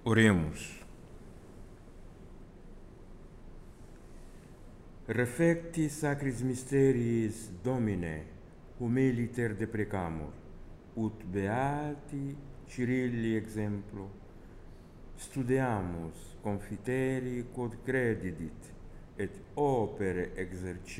Oremus. Refecti sacris mysteriis Domine, humiliter deprecamur, ut beati Cyrilli exemplo, studeamus confiteri quod credidit, et opere exercere